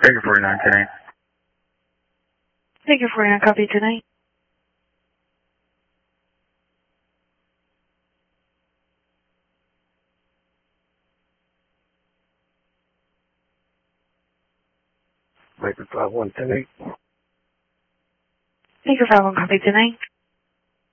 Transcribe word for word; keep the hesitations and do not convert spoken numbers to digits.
Take it forty-nine, ten. Thank you for your copy tonight. Viper five one ten eight. Thank you for having copy tonight.